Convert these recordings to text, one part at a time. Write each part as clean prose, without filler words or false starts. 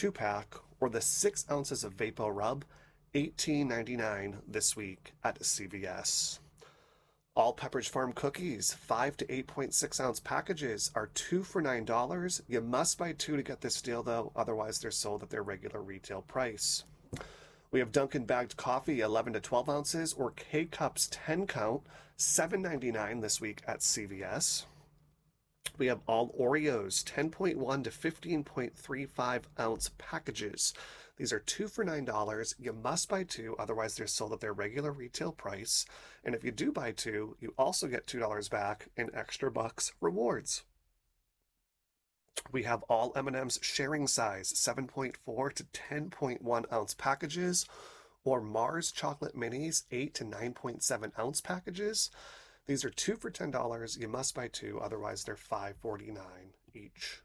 2-pack, or the 6 ounces of VapoRub, $18.99 this week at CVS. All Pepperidge Farm cookies, 5 to 8.6 ounce packages, are 2 for $9. You must buy 2 to get this deal, though, otherwise they're sold at their regular retail price. We have Dunkin' bagged coffee, 11 to 12 ounces, or K-Cups 10 count, $7.99 this week at CVS. We have all Oreos, 10.1 to 15.35 ounce packages. These are 2 for $9. You must buy 2, otherwise they're sold at their regular retail price. And if you do buy 2, you also get $2 back in extra bucks rewards. We have all M&M's sharing size, 7.4 to 10.1 ounce packages, or Mars Chocolate Minis, 8 to 9.7 ounce packages. These are 2 for $10. You must buy 2, otherwise they're $5.49 each.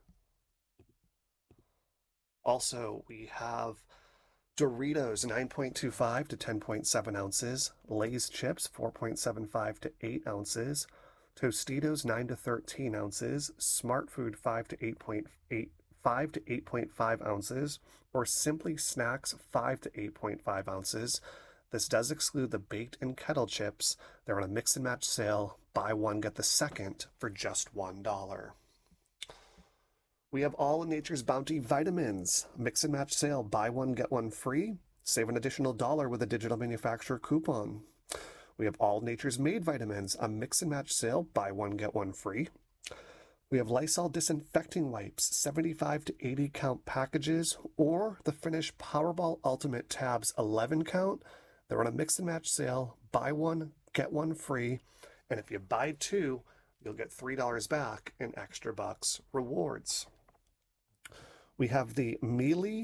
Also, we have Doritos, 9.25 to 10.7 ounces, Lay's Chips, 4.75 to 8 ounces, Tostitos, 9 to 13 ounces, Smart Food, 5 to 8.5 ounces, or Simply Snacks, 5 to 8.5 ounces. This does exclude the baked and kettle chips. They're on a mix and match sale. Buy one, get the second for just $1. We have all in Nature's Bounty vitamins. Mix and match sale. Buy one, get one free. Save an additional $1 with a digital manufacturer coupon. We have all Nature's Made vitamins. A mix and match sale. Buy one, get one free. We have Lysol disinfecting wipes, 75 to 80 count packages, or the Finish Powerball Ultimate tabs, 11 count. They're on a mix and match sale. Buy one, get one free. And if you buy 2, you'll get $3 back in extra bucks rewards. We have the Miele,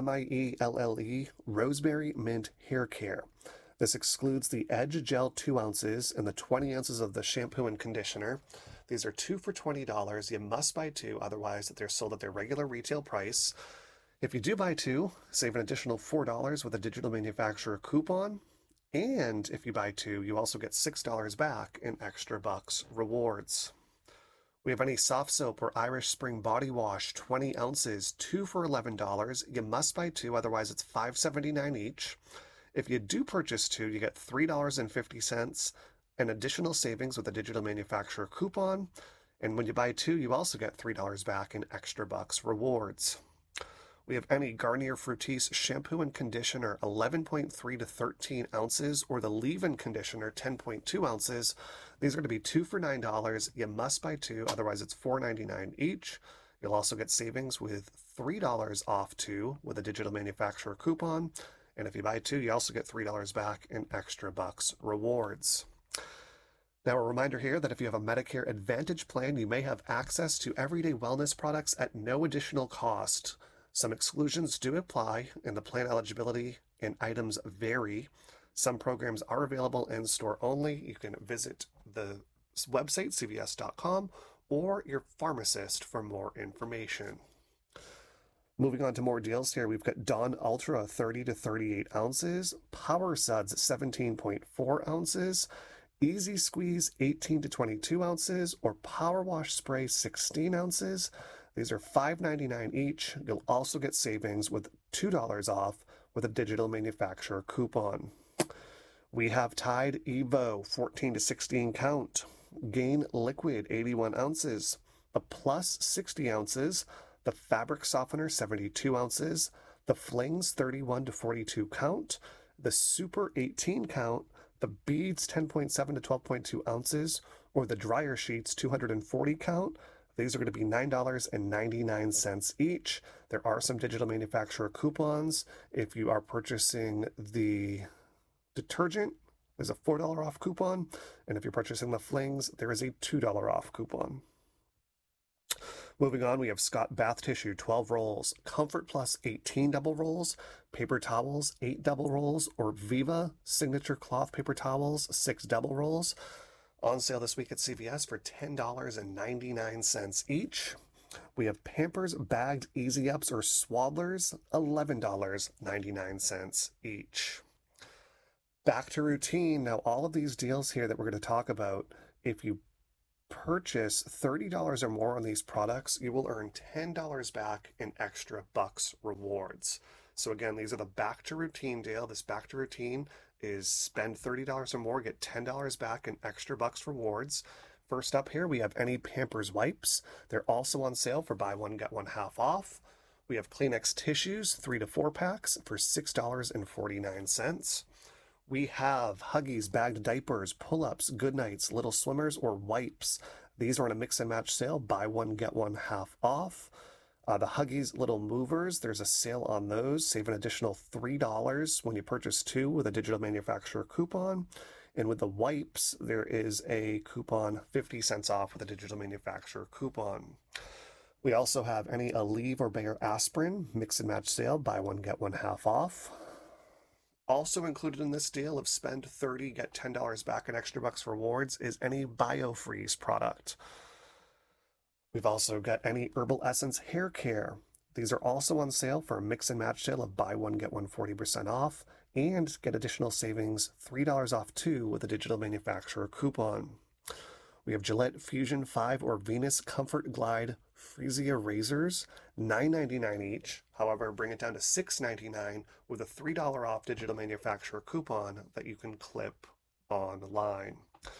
Mielle, Rosemary Mint Hair Care. This excludes the Edge Gel 2 ounces and the 20 ounces of the shampoo and conditioner. These are 2 for $20. You must buy 2, otherwise they're sold at their regular retail price. If you do buy 2, save an additional $4 with a digital manufacturer coupon. And if you buy 2, you also get $6 back in extra bucks rewards. We have any soft soap or Irish Spring body wash, 20 ounces, 2 for $11. You must buy 2, otherwise it's $5.79 each. If you do purchase 2, you get $3.50 and additional savings with a digital manufacturer coupon. And when you buy 2, you also get $3 back in extra bucks rewards. We have any Garnier Fructis shampoo and conditioner, 11.3 to 13 ounces, or the leave-in conditioner, 10.2 ounces. These are going to be 2 for $9. You must buy 2, otherwise it's $4.99 each. You'll also get savings with $3 off 2 with a digital manufacturer coupon. And if you buy 2, you also get $3 back in extra bucks rewards. Now, a reminder here that if you have a Medicare Advantage plan, you may have access to everyday wellness products at no additional cost. Some exclusions do apply, and the plan eligibility and items vary. Some programs are available in store only. You can visit the website, cvs.com, or your pharmacist for more information. Moving on to more deals here, we've got Dawn Ultra, 30 to 38 ounces, Power Suds, 17.4 ounces, Easy Squeeze, 18 to 22 ounces, or Power Wash Spray, 16 ounces. These are $5.99 each. You'll also get savings with $2 off with a digital manufacturer coupon. We have Tide Evo, 14 to 16 count, Gain Liquid, 81 ounces, the Plus, 60 ounces, the Fabric Softener, 72 ounces, the Flings, 31 to 42 count, the Super, 18 count, the Beads, 10.7 to 12.2 ounces, or the Dryer Sheets, 240 count. These are going to be $9.99 each. There are some digital manufacturer coupons. If you are purchasing the detergent, there's a $4 off coupon. And if you're purchasing the Flings, there is a $2 off coupon. Moving on, we have Scott Bath Tissue, 12 rolls, Comfort Plus, 18 double rolls, paper towels, 8 double rolls, or Viva Signature Cloth paper towels, 6 double rolls. On sale this week at CVS for $10.99 each. We have Pampers Bagged Easy Ups or Swaddlers, $11.99 each. Back to routine. Now, all of these deals here that we're going to talk about, if you purchase $30 or more on these products, you will earn $10 back in extra bucks rewards. So again, these are the back to routine deal. This back to routine is spend $30 or more, get $10 back in extra bucks rewards. First up here, we have any Pampers wipes. They're also on sale for buy one, get one half off. We have Kleenex tissues, 3 to 4 packs for $6.49. We have Huggies bagged diapers, pull-ups, Goodnights, Little Swimmers, or wipes. These are on a mix and match sale, buy one, get one half off. The Huggies Little Movers, there's a sale on those. Save an additional $3 when you purchase 2 with a digital manufacturer coupon. And with the wipes, there is a coupon 50 cents off with a digital manufacturer coupon. We also have any Aleve or Bayer aspirin, mix and match sale, buy one, get one half off. Also included in this deal of spend $30, get $10 back in extra bucks rewards is any BioFreeze product. We've also got any Herbal Essence hair care. These are also on sale for a mix and match sale of buy one, get one 40% off, and get additional savings $3 off 2 with a digital manufacturer coupon. We have Gillette Fusion 5 or Venus Comfort Glide Freesia razors, $9.99 each. However, bring it down to $6.99 with a $3 off digital manufacturer coupon that you can clip online.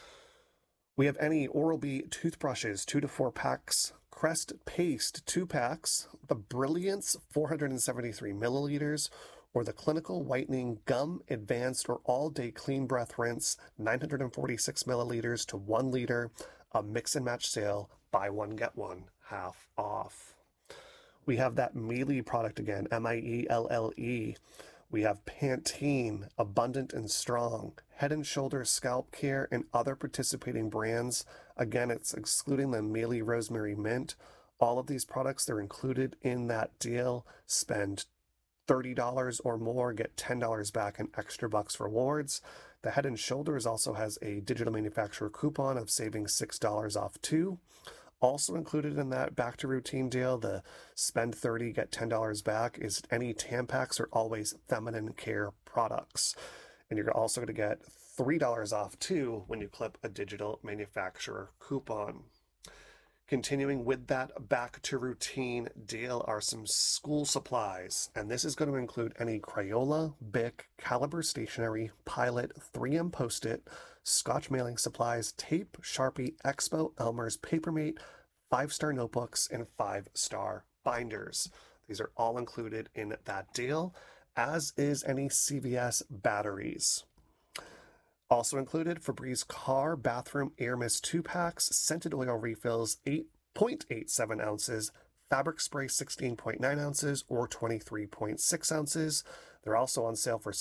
We have any Oral-B toothbrushes, 2 to 4 packs, Crest Paste 2 packs, the Brilliance 473 milliliters, or the Clinical Whitening Gum Advanced or All Day Clean Breath Rinse, 946 milliliters to 1 liter, a mix and match sale, buy one, get one half off. We have that Miele product again, Mielle. We have Pantene, Abundant and Strong, Head and Shoulders Scalp Care, and other participating brands. Again, it's excluding the Miele Rosemary Mint. All of these products, they're included in that deal. Spend $30 or more, get $10 back in extra bucks rewards. The Head and Shoulders also has a digital manufacturer coupon of saving $6 off 2. Also included in that back to routine deal, the spend $30, get $10 back, is any Tampax or Always feminine care products. And you're also going to get $3 off 2 when you clip a digital manufacturer coupon. Continuing with that back to routine deal are some school supplies, and this is going to include any Crayola, Bic, Caliber Stationery, Pilot, 3M Post-it, Scotch mailing supplies, tape, Sharpie, Expo, Elmer's Papermate, 5-star notebooks, and 5-star binders. These are all included in that deal, as is any CVS batteries. Also included, Febreze Car Bathroom Air Mist 2 packs, scented oil refills 8.87 ounces, fabric spray 16.9 ounces or 23.6 ounces. They're also on sale for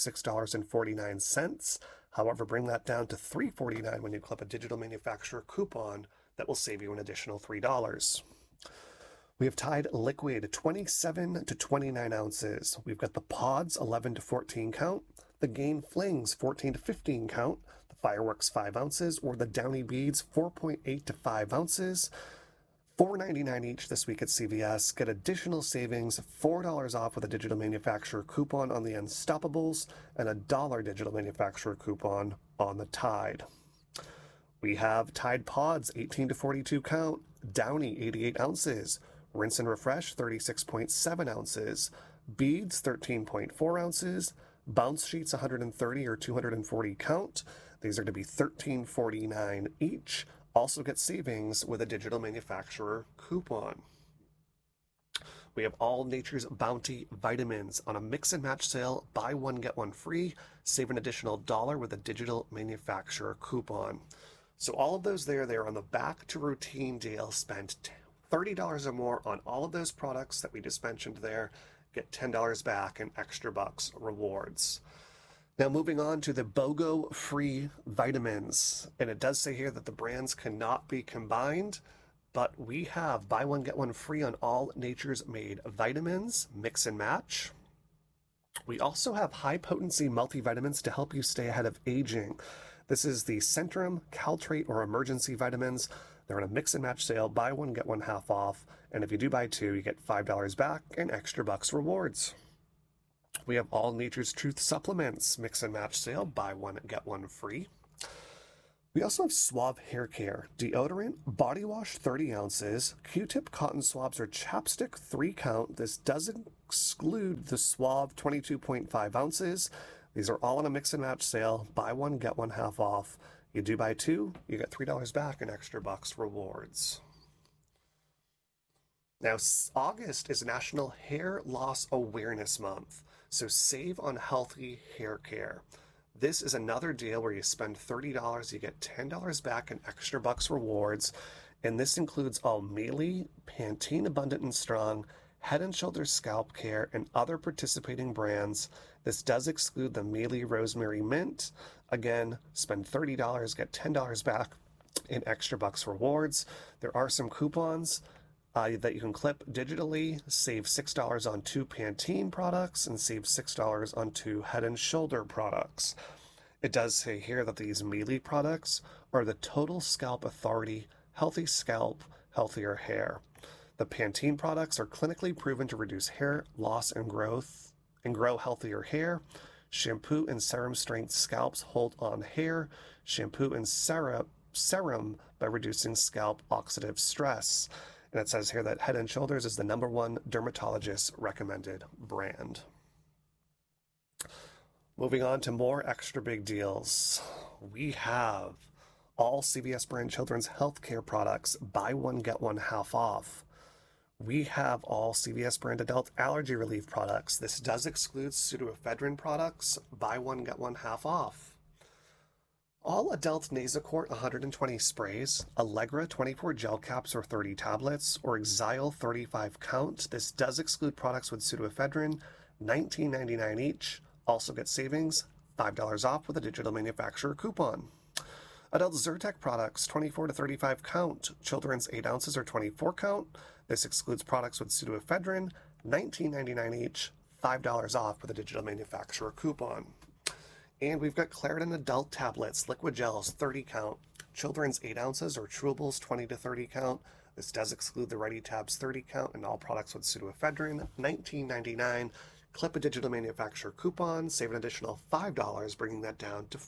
$6.49. However, bring that down to $3.49 when you clip a digital manufacturer coupon that will save you an additional $3. We have Tide Liquid 27 to 29 ounces. We've got the Pods 11 to 14 count, the Gain Flings 14 to 15 count, the Fireworks 5 ounces, or the Downy Beads 4.8 to 5 ounces. $4.99 each this week at CVS. Get additional savings, $4 off with a digital manufacturer coupon on the Unstoppables and a $1 digital manufacturer coupon on the Tide. We have Tide Pods 18 to 42 count, Downy 88 ounces, Rinse and Refresh 36.7 ounces, Beads 13.4 ounces, Bounce Sheets 130 or 240 count. These are to be $13.49 each. Also get savings with a digital manufacturer coupon. We have All Nature's Bounty vitamins on a mix and match sale. Buy one, get one free. Save an additional $1 with a digital manufacturer coupon. So all of those they're on the back to routine deal. Spend $30 or more on all of those products that we just mentioned there. Get $10 back in extra bucks rewards. Now moving on to the BOGO free vitamins. And it does say here that the brands cannot be combined, but we have buy one, get one free on all Nature's Made vitamins, mix and match. We also have high potency multivitamins to help you stay ahead of aging. This is the Centrum, Caltrate, or Emergency vitamins. They're on a mix and match sale, buy one, get one half off. And if you do buy 2, you get $5 back and extra bucks rewards. We have All Nature's Truth supplements, mix and match sale, buy one, get one free. We also have Suave Hair Care, deodorant, body wash 30 ounces, Q-tip cotton swabs or chapstick 3 count. This doesn't exclude the Suave 22.5 ounces. These are all on a mix and match sale. Buy one, get one half off. You do buy two, you get $3 back in extra bucks rewards. Now, August is National Hair Loss Awareness Month, so save on healthy hair care. This is another deal where you spend $30, you get $10 back in extra bucks rewards, and this includes all Miele, Pantene Abundant and Strong, Head & Shoulders Scalp Care, and other participating brands. This does exclude the Miele Rosemary Mint. Again, spend $30, get $10 back in extra bucks rewards. There are some coupons that you can clip digitally, save $6 on 2 Pantene products, and save $6 on 2 Head & Shoulder products. It does say here that these Miele products are the Total Scalp Authority Healthy Scalp, Healthier Hair. The Pantene products are clinically proven to reduce hair loss and grow healthier hair. Shampoo and serum strength scalps hold on hair. Shampoo and serum by reducing scalp oxidative stress. And it says here that Head & Shoulders is the #1 dermatologist recommended brand. Moving on to more extra big deals. We have all CVS brand children's healthcare products. Buy one, get one half off. We have all CVS brand adult allergy relief products. This does exclude pseudoephedrine products. Buy one, get one half off. All adult Nasacort 120 sprays, Allegra 24 gel caps or 30 tablets, or Exile 35 count. This does exclude products with pseudoephedrine, $19.99 each. Also get savings, $5 off with a digital manufacturer coupon. Adult Zyrtec products, 24 to 35 count. Children's 8 ounces or 24 count. This excludes products with pseudoephedrine, $19.99 each, $5 off with a digital manufacturer coupon. And we've got Claritin adult tablets, liquid gels, 30 count. Children's 8 ounces or chewables, 20 to 30 count. This does exclude the Ready Tabs 30 count and all products with pseudoephedrine, $19.99. Clip a digital manufacturer coupon, save an additional $5, bringing that down to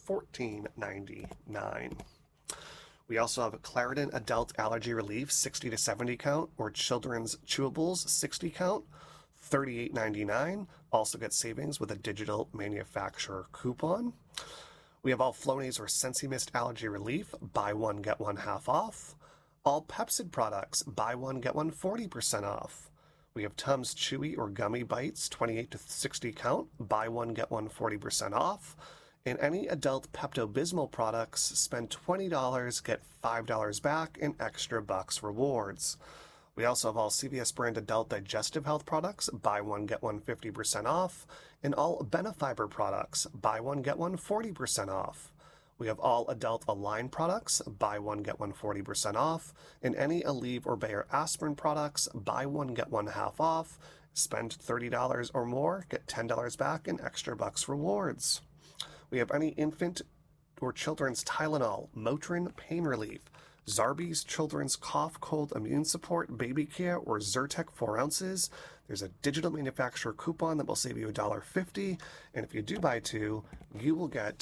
$14.99. We also have a Claritin adult allergy relief, 60 to 70 count, or children's chewables, 60 count. $38.99. Also get savings with a digital manufacturer coupon. We have all Flonase or Sensi-Mist allergy relief. Buy one, get one half off. All Pepcid products. Buy one, get one 40% off. We have Tums Chewy or Gummy Bites, 28 to 60 count. Buy one, get one 40% off. And any adult Pepto-Bismol products, spend $20, get $5 back in extra bucks rewards. We also have all CVS brand adult digestive health products, buy one, get one 50% off, and all Benefiber products, buy one, get one 40% off. We have all adult Align products, buy one, get one 40% off, and any Aleve or Bayer aspirin products, buy one, get one half off. Spend $30 or more, get $10 back in extra bucks rewards. We have any infant or children's Tylenol, Motrin pain relief, Zarbee's Children's Cough, Cold, Immune Support, Baby Care, or Zyrtec 4 ounces. There's a digital manufacturer coupon that will save you $1.50. And if you do buy two, you will get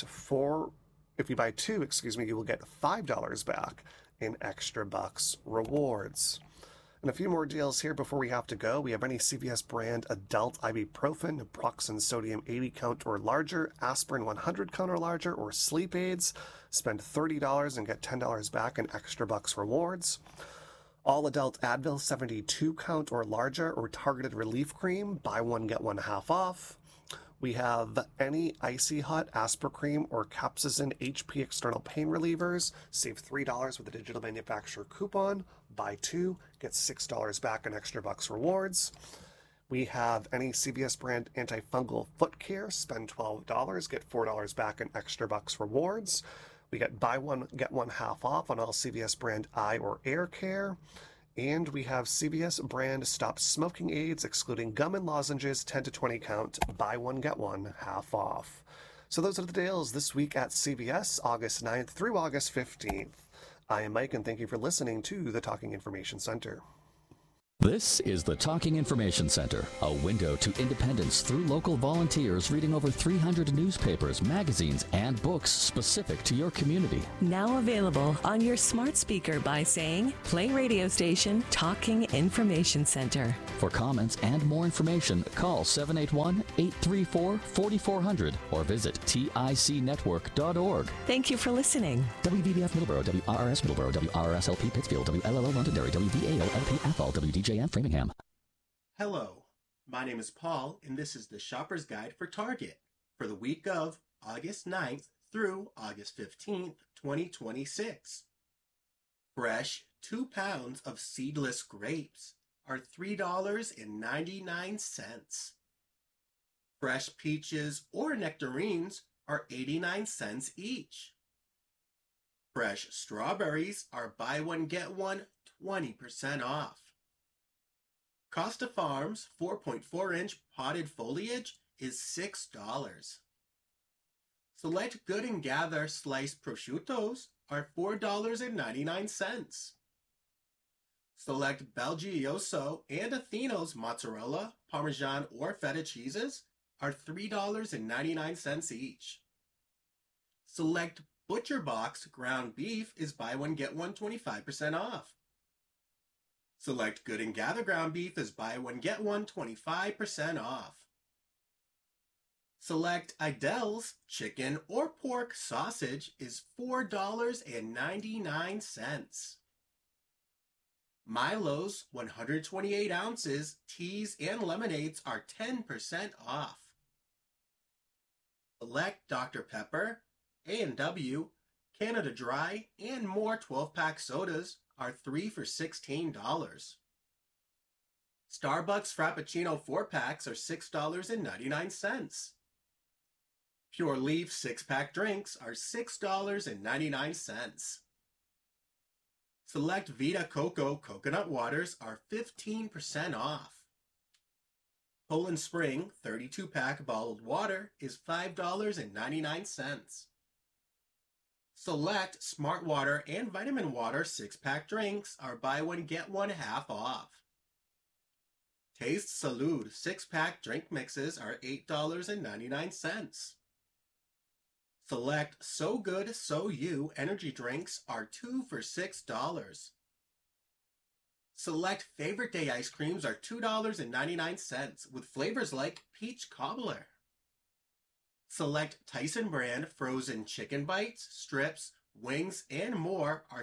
you will get $5 back in extra bucks rewards. And a few more deals here before we have to go. We have any CVS brand adult ibuprofen, naproxen sodium 80 count or larger, aspirin 100 count or larger, or sleep aids. Spend $30 and get $10 back in extra bucks rewards. All adult Advil 72 count or larger or targeted relief cream. Buy one, get one half off. We have any Icy Hot Aspercream or Capsaicin HP external pain relievers. Save $3 with a digital manufacturer coupon. Buy two, get $6 back in extra bucks rewards. We have any CVS brand antifungal foot care. Spend $12, get $4 back in extra bucks rewards. We get buy one, get one half off on all CVS brand eye or air care. And we have CVS brand Stop Smoking Aids, excluding gum and lozenges, 10 to 20 count. Buy one, get one half off. So those are the deals this week at CVS, August 9th through August 15th. I am Mike, and thank you for listening to the Talking Information Center. This is the Talking Information Center, a window to independence through local volunteers reading over 300 newspapers, magazines, and books specific to your community. Now available on your smart speaker by saying, play radio station Talking Information Center. For comments and more information, call 781-834-4400 or visit ticnetwork.org. Thank you for listening. WVBF Middleborough, WRRS Middleborough, WRSLP Pittsfield, WLLO Londonderry, WVAO-LP Athol, WDJM Framingham. Hello, my name is Paul, and this is the Shopper's Guide for Target for the week of August 9th through August 15th, 2026. Fresh 2 pounds of seedless grapes are $3.99. Fresh peaches or nectarines are 89 cents each. Fresh strawberries are buy one get one 20% off. Costa Farms 4.4-inch potted foliage is $6. Select Good and Gather sliced prosciuttos are $4.99. Select Belgioso and Athenos mozzarella, Parmesan, or feta cheeses are $3.99 each. Select Butcher Box ground beef is buy one get one 25% off. Select Good and Gather ground beef is buy one get one 25% off. Select Idell's chicken or pork sausage is $4.99. Milo's 128 ounces teas and lemonades are 10% off. Select Dr. Pepper, A&W, Canada Dry, and more 12-pack sodas are 3 for $16. Starbucks Frappuccino 4-packs are $6.99. Pure Leaf 6-pack drinks are $6.99. Select Vita Coco coconut waters are 15% off. Poland Spring 32-pack bottled water is $5.99. Select Smart Water and Vitamin Water 6-pack drinks are buy one get one half off. Taste Salud 6-pack drink mixes are $8.99. Select So Good So You energy drinks are 2 for $6. Select Favorite Day ice creams are $2.99 with flavors like peach cobbler. Select Tyson brand frozen chicken bites, strips, wings, and more are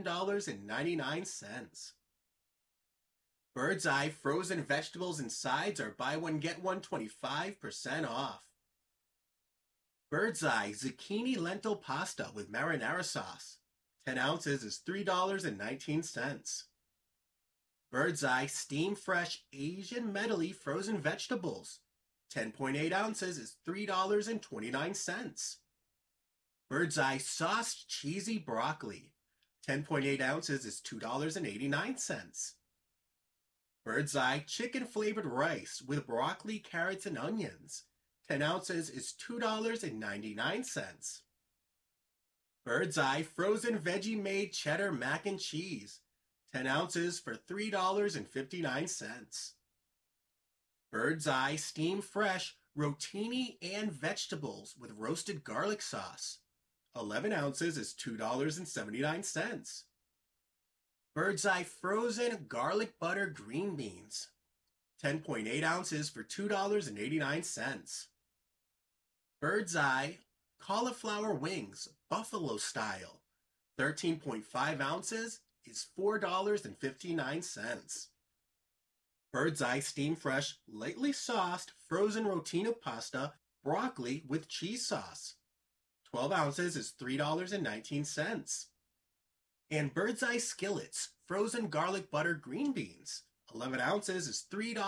$7.99. Bird's Eye frozen vegetables and sides are buy one get one 25% off. Bird's Eye zucchini lentil pasta with marinara sauce, 10 ounces is $3.19. Bird's Eye steam fresh Asian medley frozen vegetables, 10.8 ounces is $3.29. Bird's Eye sauced cheesy broccoli, 10.8 ounces is $2.89. Bird's Eye chicken flavored rice with broccoli, carrots, and onions, 10 ounces is $2.99. Bird's Eye frozen veggie made cheddar mac and cheese, 10 ounces for $3.59. Bird's Eye steam fresh rotini and vegetables with roasted garlic sauce, 11 ounces is $2.79. Bird's Eye frozen garlic butter green beans, 10.8 ounces for $2.89. Bird's Eye cauliflower wings, buffalo style, 13.5 ounces is $4.59. Bird's Eye steam fresh, lightly sauced frozen rotino pasta, broccoli with cheese sauce, 12 ounces is $3.19. And Bird's Eye skillets, frozen garlic butter green beans, 11 ounces is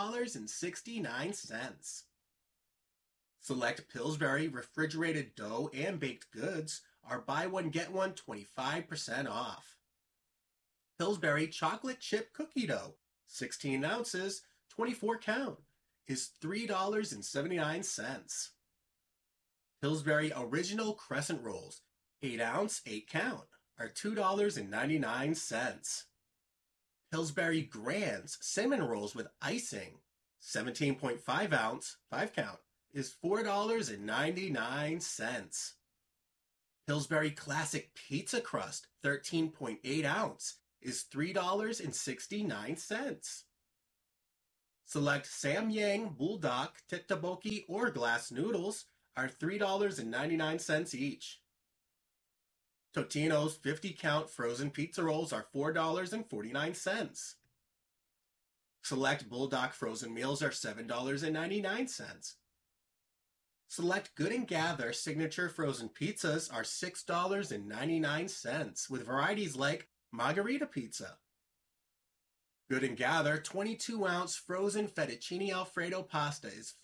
$3.69. Select Pillsbury refrigerated dough and baked goods are buy one get one 25% off. Pillsbury chocolate chip cookie dough, 16 ounces, 24 count, is $3.79. Pillsbury original crescent rolls, 8 ounce, 8 count, are $2.99. Pillsbury Grands cinnamon rolls with icing, 17.5 ounce, 5 count, is $4.99. Pillsbury Classic Pizza Crust, 13.8 ounce, is $3.69. Select Samyang Buldak Tteokbokki or glass noodles are $3.99 each. Totino's 50-count frozen pizza rolls are $4.49. Select Bulldog frozen meals are $7.99. Select Good & Gather signature frozen pizzas are $6.99 with varieties like margarita pizza. Good & Gather 22-ounce frozen fettuccine alfredo pasta is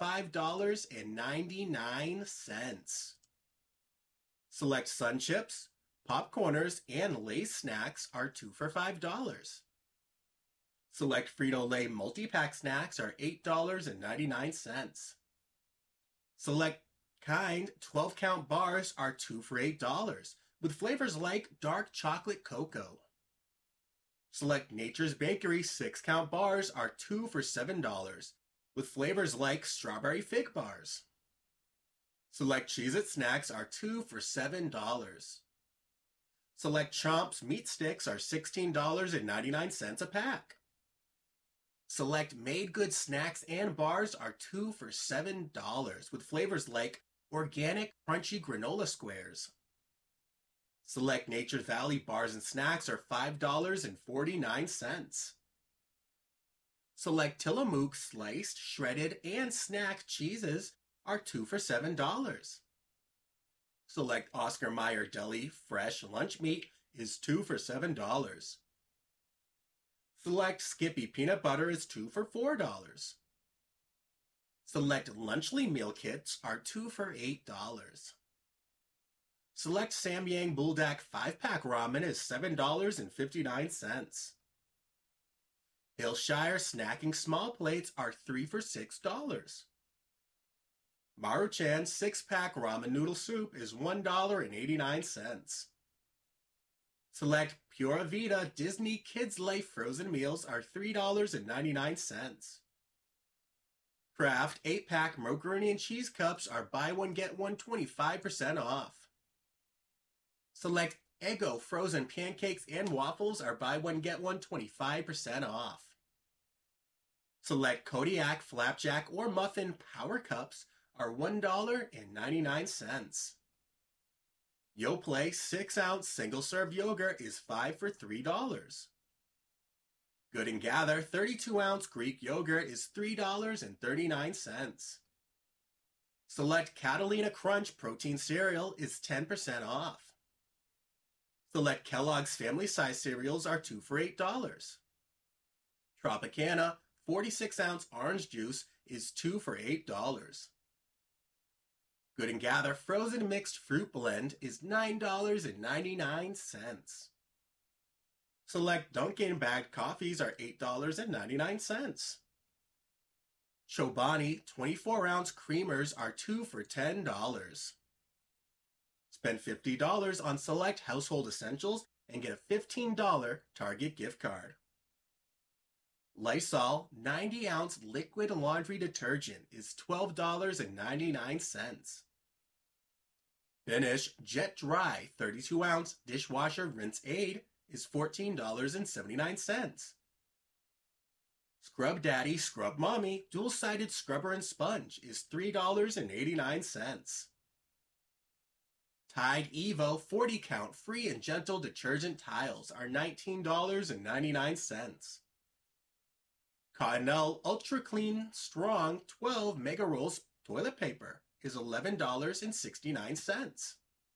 $5.99. Select Sun Chips, Popcorners, and Lay's snacks are 2 for $5. Select Frito-Lay multi-pack snacks are $8.99. Select Kind 12-count bars are 2 for $8, with flavors like dark chocolate cocoa. Select Nature's Bakery 6-count bars are 2 for $7, with flavors like strawberry fig bars. Select Cheez-It snacks are 2 for $7. Select Chomps meat sticks are $16.99 a pack. Select Made Good snacks and bars are 2 for $7, with flavors like organic crunchy granola squares. Select Nature's Valley bars and snacks are $5.49. Select Tillamook sliced, shredded, and snack cheeses are 2 for $7. Select Oscar Mayer Deli fresh lunch meat is 2 for $7. Select Skippy peanut butter is 2 for $4. Select Lunchly meal kits are 2 for $8. Select Samyang Buldak 5-pack ramen is $7.59. Hillshire snacking small plates are 3 for $6. Maruchan 6-pack ramen noodle soup is $1.89. Select Pura Vida Disney Kids Life frozen meals are $3.99. Kraft 8-pack macaroni and cheese cups are buy one get one 25% off. Select Eggo frozen pancakes and waffles are buy one get one 25% off. Select Kodiak flapjack or muffin power cups are $1.99. Yoplait 6-ounce single-serve yogurt is 5 for $3. Good & Gather 32-ounce Greek yogurt is $3.39. Select Catalina Crunch protein cereal is 10% off. Select Kellogg's family-size cereals are 2 for $8. Tropicana 46-ounce orange juice is 2 for $8. Good & Gather frozen mixed fruit blend is $9.99. Select Dunkin' bagged coffees are $8.99. Chobani 24-ounce creamers are 2 for $10. Spend $50 on select household essentials and get a $15 Target gift card. Lysol 90-ounce liquid laundry detergent is $12.99. Finish Jet Dry 32-ounce dishwasher rinse aid is $14.79. Scrub Daddy Scrub Mommy dual-sided scrubber and sponge is $3.89. Tide Evo 40-count free and gentle detergent tiles are $19.99. Cottonelle Ultra Clean Strong 12 Mega Rolls toilet paper is $11.69.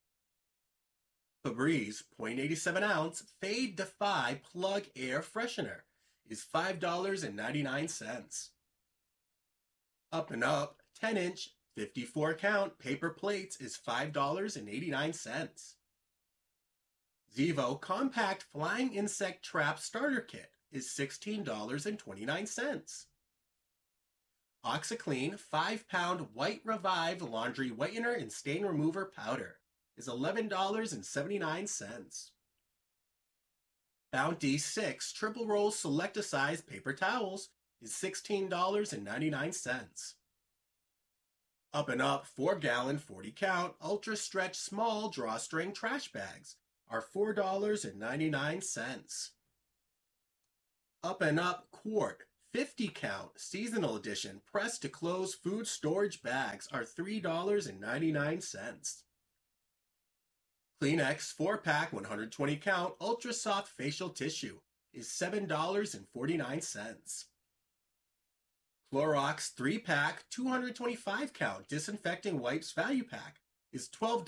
Febreze 0.87-ounce Fade Defy Plug Air Freshener is $5.99. Up and Up 10-inch 54-count paper plates is $5.89. Zevo Compact Flying Insect Trap Starter Kit is $16.29. OxiClean 5-pound White Revive Laundry Whitener and Stain Remover Powder is $11.79. Bounty 6 Triple Roll Select-A-Size Paper Towels is $16.99. Up and Up 4-gallon 40-count Ultra Stretch Small Drawstring Trash Bags are $4.99. Up and Up Quart 50-count Seasonal Edition Press-to-Close Food Storage Bags are $3.99. Kleenex 4-pack 120-count Ultra Soft Facial Tissue is $7.49. Clorox 3-pack 225-count Disinfecting Wipes Value Pack is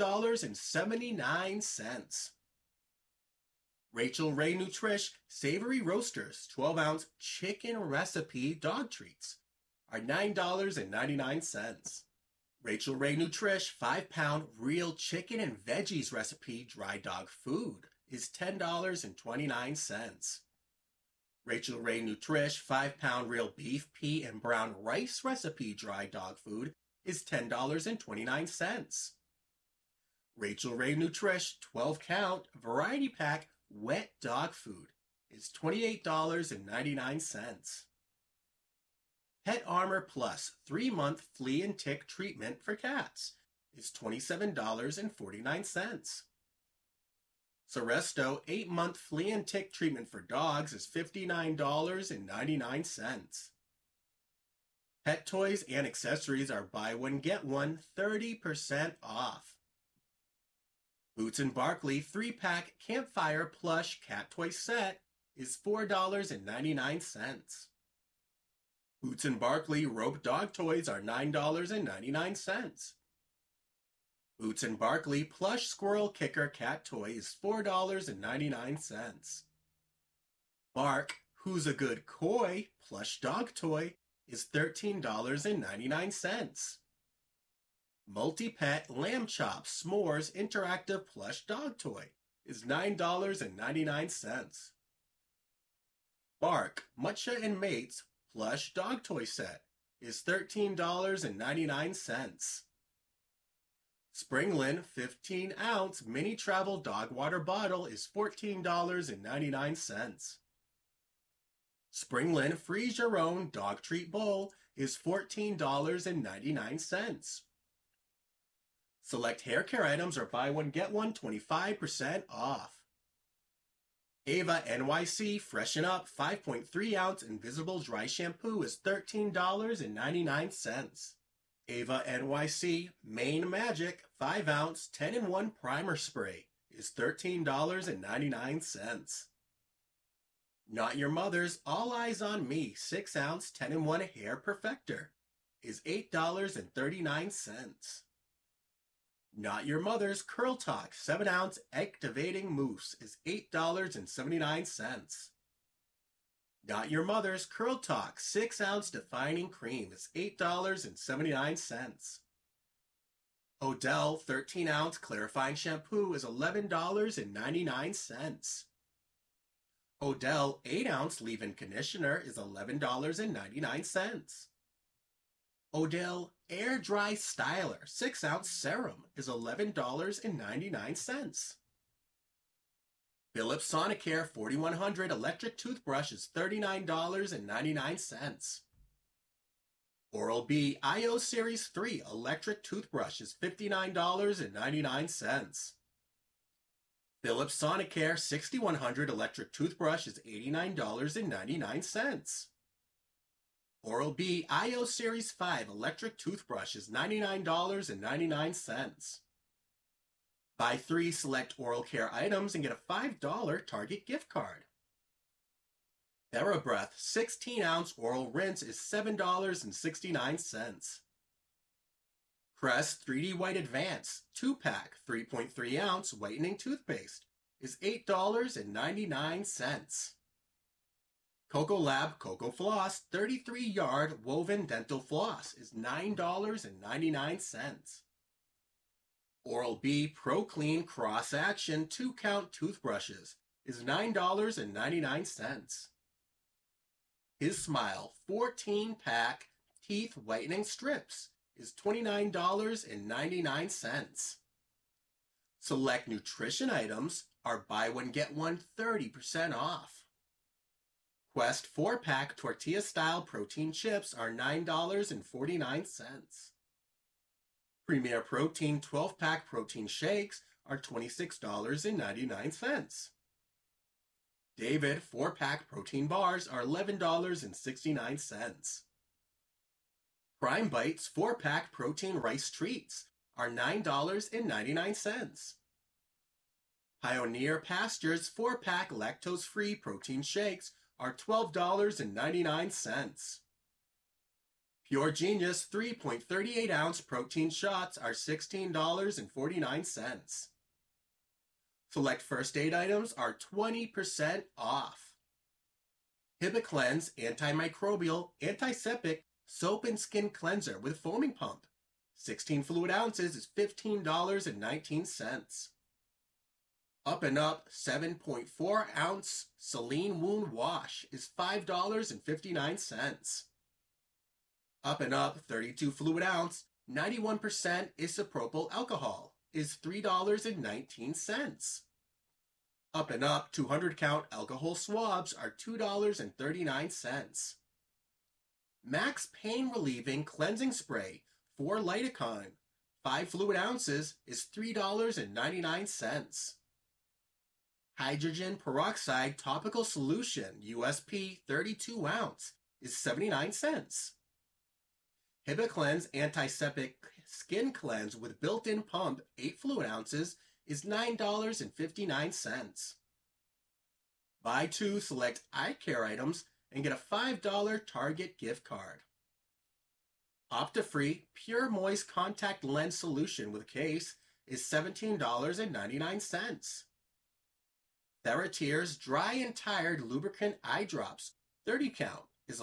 $12.79. Rachel Ray Nutrish Savory Roasters 12-ounce Chicken Recipe Dog Treats are $9.99. Rachel Ray Nutrish 5-pound Real Chicken and Veggies Recipe Dry Dog Food is $10.29. Rachel Ray Nutrish 5-pound Real Beef, Pea, and Brown Rice Recipe Dry Dog Food is $10.29. Rachel Ray Nutrish 12-count Variety Pack Wet Dog Food is $28.99. Pet Armor Plus 3-month Flea and Tick Treatment for Cats is $27.49. Seresto 8-month Flea and Tick Treatment for Dogs is $59.99. Pet toys and accessories are buy one, get one 30% off. Boots & Barkley 3-pack Campfire Plush Cat Toy Set is $4.99. Boots & Barkley Rope Dog Toys are $9.99. Boots & Barkley Plush Squirrel Kicker Cat Toy is $4.99. Bark Who's a Good Koi Plush Dog Toy is $13.99. Multi-Pet Lamb Chop S'mores Interactive Plush Dog Toy is $9.99. Bark Mucha and Mates Plush Dog Toy Set is $13.99. Springland 15-ounce Mini Travel Dog Water Bottle is $14.99. Springland Freeze Your Own Dog Treat Bowl is $14.99. Select hair care items are buy one, get one 25% off. Ava NYC Freshen Up 5.3-ounce Invisible Dry Shampoo is $13.99. Ava NYC Main Magic 5-ounce 10-in-1 Primer Spray is $13.99. Not Your Mother's All Eyes on Me 6-ounce 10-in-1 Hair Perfector is $8.39. Not Your Mother's Curl Talk 7-ounce Activating Mousse is $8.79. Not Your Mother's Curl Talk 6-ounce Defining Cream is $8.79. Odell 13-ounce Clarifying Shampoo is $11.99. Odell 8-ounce Leave-In Conditioner is $11.99. Odell Air Dry Styler 6-ounce Serum is $11.99. Philips Sonicare 4100 Electric Toothbrush is $39.99. Oral-B IO Series 3 Electric Toothbrush is $59.99. Philips Sonicare 6100 Electric Toothbrush is $89.99. Oral-B IO Series 5 Electric Toothbrush is $99.99. Buy 3 select oral care items and get a $5 Target gift card. TheraBreath 16-ounce Oral Rinse is $7.69. Crest 3D White Advance 2-pack 3.3-ounce Whitening Toothpaste is $8.99. Coco Lab Coco Floss 33-yard Woven Dental Floss is $9.99. Oral-B Pro Clean Cross Action 2-count toothbrushes is $9.99. His Smile 14-pack teeth whitening strips is $29.99. Select nutrition items are buy one get one 30% off. Quest 4-pack tortilla-style protein chips are $9.49. Premier Protein 12-pack protein shakes are $26.99. David 4-pack protein bars are $11.69. Prime Bites 4-pack protein rice treats are $9.99. Pioneer Pastures 4-pack lactose-free protein shakes are $12.99. Pure Genius 3.38-ounce protein shots are $16.49. Select first aid items are 20% off. Hibiclens Antimicrobial Antiseptic Soap and Skin Cleanser with Foaming Pump. 16 fluid ounces is $15.19. Up and Up 7.4-ounce Saline Wound Wash is $5.59. Up and Up 32 fluid ounce 91% isopropyl alcohol is $3.19. Up and Up 200 count alcohol swabs are $2.39. Max Pain Relieving Cleansing Spray for Lidocaine 5 fluid ounces is $3.99. Hydrogen Peroxide Topical Solution USP 32 ounce is 79 cents. Hibiclens Antiseptic Skin Cleanse with built-in pump 8 fluid ounces is $9.59. Buy 2 select eye care items and get a $5 Target gift card. Optifree Pure Moist Contact Lens Solution with case is $17.99. TheraTears Dry and Tired Lubricant Eye Drops 30 count is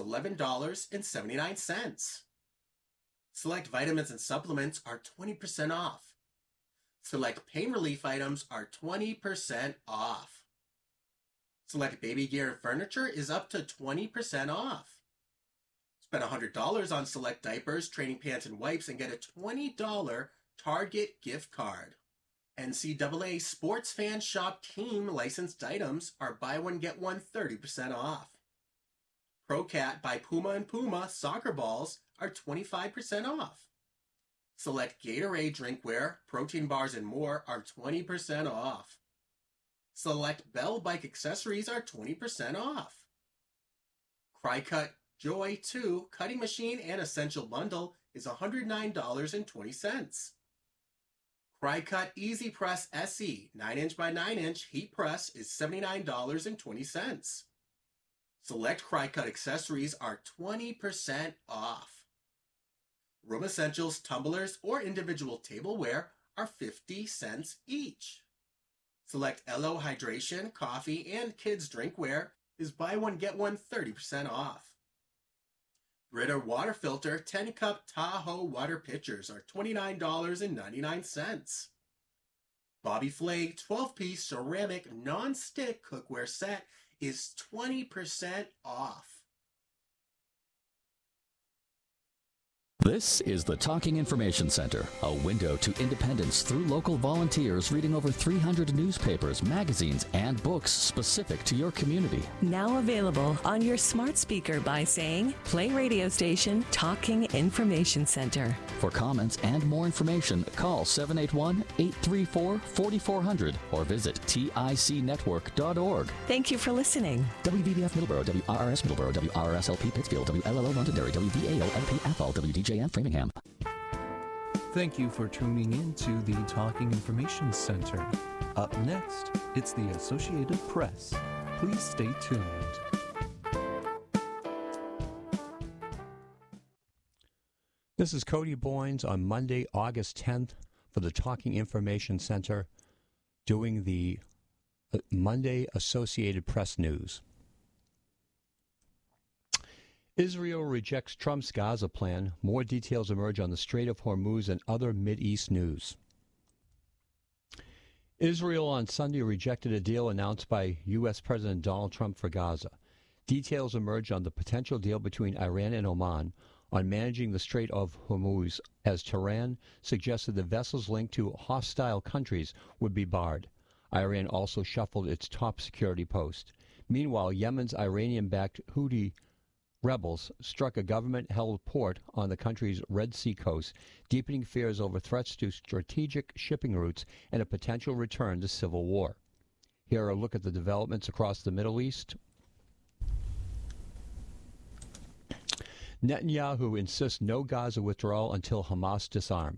$11.79. Select vitamins and supplements are 20% off. Select pain relief items are 20% off. Select baby gear and furniture is up to 20% off. Spend $100 on select diapers, training pants, and wipes and get a $20 Target gift card. NCAA Sports Fan Shop Team licensed items are buy one get one 30% off. ProCat by Puma and Puma soccer balls are 25% off. Select Gatorade drinkware, protein bars, and more are 20% off. Select Bell Bike accessories are 20% off. Crycut Joy 2 cutting machine and essential bundle is $109.20. Crycut Easy Press SE 9-inch by 9-inch heat press is $79.20. Select Crycut accessories are 20% off. Room Essentials tumblers or individual tableware are 50 cents each. Select LO Hydration, coffee, and kids drinkware is buy one get one 30% off. Brita Water Filter 10-cup Tahoe water pitchers are $29.99. Bobby Flay 12-piece ceramic non-stick cookware set is 20% off. This is the Talking Information Center, a window to independence through local volunteers reading over 300 newspapers, magazines, and books specific to your community. Now available on your smart speaker by saying, play radio station Talking Information Center. For comments and more information, call 781-834-4400 or visit ticnetwork.org. Thank you for listening. WVBF Middleborough, WRRS Middleborough, WRSLP Pittsfield, WLLO Londonderry, WVAO-LP Athol, WDJN Framingham. Thank you for tuning in to the Talking Information Center. Up next, it's the Associated Press. Please stay tuned. This is Cody Boynes on Monday, August 10th for the Talking Information Center doing the Monday Associated Press News. Israel rejects Trump's Gaza plan. More details emerge on the Strait of Hormuz and other Mideast news. Israel on Sunday rejected a deal announced by U.S. President Donald Trump for Gaza. Details emerged on the potential deal between Iran and Oman on managing the Strait of Hormuz, as Tehran suggested the vessels linked to hostile countries would be barred. Iran also shuffled its top security post. Meanwhile, Yemen's Iranian-backed Houthi rebels struck a government-held port on the country's Red Sea coast, deepening fears over threats to strategic shipping routes and a potential return to civil war. Here a look at the developments across the Middle East. Netanyahu insists no Gaza withdrawal until Hamas disarms.